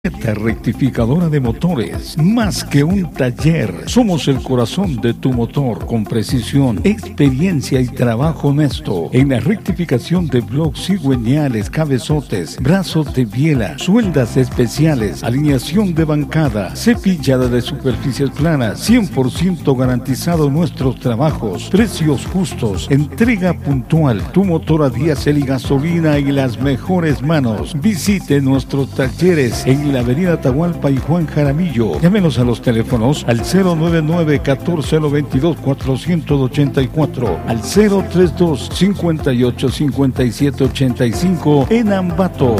Rectificadora de motores, más que un taller, somos el corazón de tu motor, con precisión, experiencia y trabajo honesto. En la rectificación de bloques cigüeñales, cabezotes, brazos de biela, sueldas especiales, alineación de bancada, cepillada de superficies planas, 100% garantizado nuestros trabajos, precios justos, entrega puntual, tu motor a diésel y gasolina y las mejores manos. Visite nuestros talleres en la avenida Atahualpa y Juan Jaramillo. Llámenos a los teléfonos al 099-1492-484, al 032-58-57-85 en Ambato.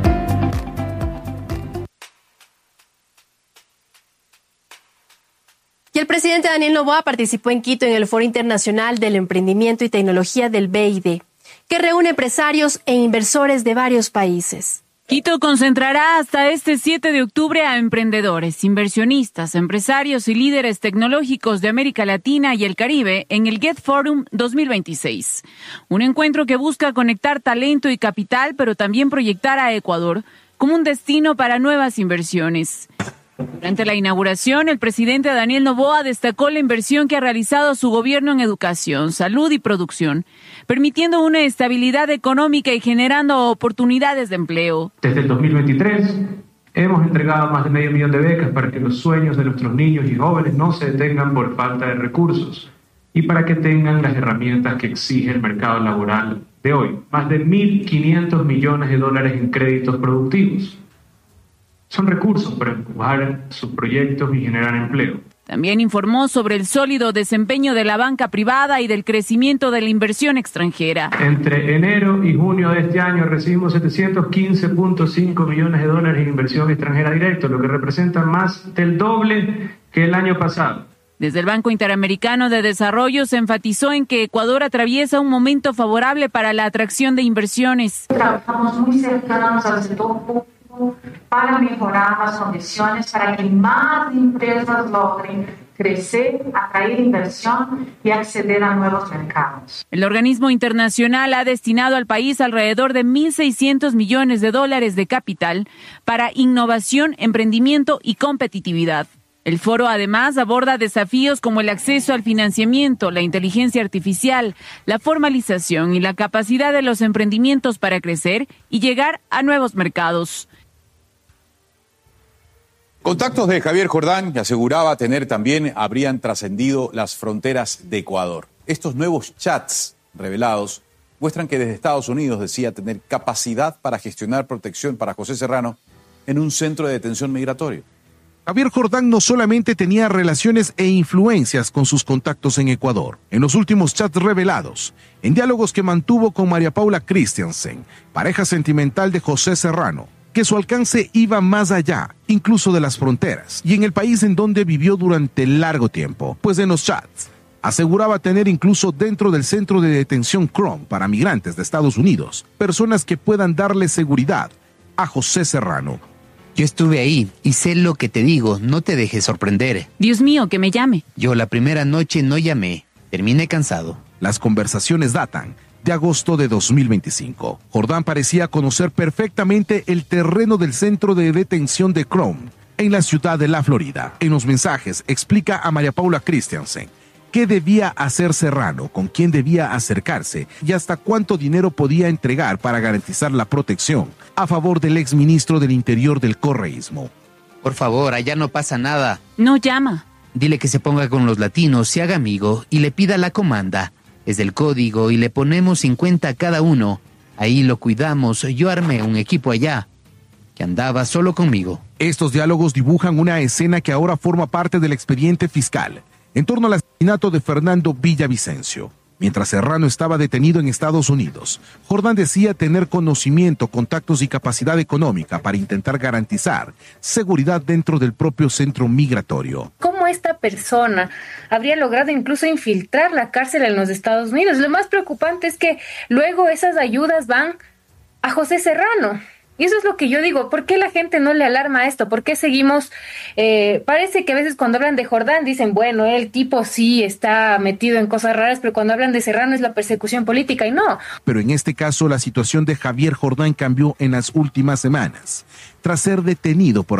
Y el presidente Daniel Noboa participó en Quito en el Foro Internacional del Emprendimiento y Tecnología del BID, que reúne empresarios e inversores de varios países. Quito concentrará hasta este 7 de octubre a emprendedores, inversionistas, empresarios y líderes tecnológicos de América Latina y el Caribe en el Get Forum 2026. Un encuentro que busca conectar talento y capital, pero también proyectar a Ecuador como un destino para nuevas inversiones. Durante la inauguración, el presidente Daniel Noboa destacó la inversión que ha realizado su gobierno en educación, salud y producción, permitiendo una estabilidad económica y generando oportunidades de empleo. Desde el 2023 hemos entregado más de 500 millones de becas para que los sueños de nuestros niños y jóvenes no se detengan por falta de recursos y para que tengan las herramientas que exige el mercado laboral de hoy. Más de 1.500 millones de dólares en créditos productivos. Son recursos para empujar sus proyectos y generar empleo. También informó sobre el sólido desempeño de la banca privada y del crecimiento de la inversión extranjera. Entre enero y junio de este año recibimos 715.5 millones de dólares en inversión extranjera directa, lo que representa más del doble que el año pasado. Desde el Banco Interamericano de Desarrollo se enfatizó en que Ecuador atraviesa un momento favorable para la atracción de inversiones. Trabajamos muy cercanos al sector público para mejorar las condiciones para que más empresas logren crecer, atraer inversión y acceder a nuevos mercados. El organismo internacional ha destinado al país alrededor de 1.600 millones de dólares de capital para innovación, emprendimiento y competitividad. El foro además aborda desafíos como el acceso al financiamiento, la inteligencia artificial, la formalización y la capacidad de los emprendimientos para crecer y llegar a nuevos mercados. Contactos de Javier Jordán, que aseguraba tener también, habrían trascendido las fronteras de Ecuador. Estos nuevos chats revelados muestran que desde Estados Unidos decía tener capacidad para gestionar protección para José Serrano en un centro de detención migratorio. Javier Jordán no solamente tenía relaciones e influencias con sus contactos en Ecuador. En los últimos chats revelados, en diálogos que mantuvo con María Paula Christiansen, pareja sentimental de José Serrano, que su alcance iba más allá, incluso de las fronteras, y en el país en donde vivió durante largo tiempo, pues en los chats aseguraba tener incluso dentro del centro de detención Chrome para migrantes de Estados Unidos, personas que puedan darle seguridad a José Serrano. Yo estuve ahí y sé lo que te digo, no te dejes sorprender. Dios mío, que me llame. Yo la primera noche no llamé, terminé cansado. Las conversaciones datan de agosto de 2025. Jordán parecía conocer perfectamente el terreno del centro de detención de Chrome en la ciudad de La Florida. En los mensajes explica a María Paula Christiansen qué debía hacer Serrano, con quién debía acercarse y hasta cuánto dinero podía entregar para garantizar la protección a favor del exministro del Interior del correísmo. Por favor, allá no pasa nada. No llama. Dile que se ponga con los latinos, se haga amigo y le pida la comanda. Es del código y le ponemos 50 a cada uno. Ahí lo cuidamos. Yo armé un equipo allá que andaba solo conmigo. Estos diálogos dibujan una escena que ahora forma parte del expediente fiscal en torno al asesinato de Fernando Villavicencio. Mientras Serrano estaba detenido en Estados Unidos, Jordán decía tener conocimiento, contactos y capacidad económica para intentar garantizar seguridad dentro del propio centro migratorio. ¿Cómo esta persona habría logrado incluso infiltrar la cárcel en los Estados Unidos? Lo más preocupante es que luego esas ayudas van a José Serrano. Y eso es lo que yo digo, ¿por qué la gente no le alarma a esto? ¿Por qué seguimos? Parece que a veces cuando hablan de Jordán dicen, bueno, el tipo sí está metido en cosas raras, pero cuando hablan de Serrano es la persecución política y no. Pero en este caso la situación de Javier Jordán cambió en las últimas semanas, tras ser detenido por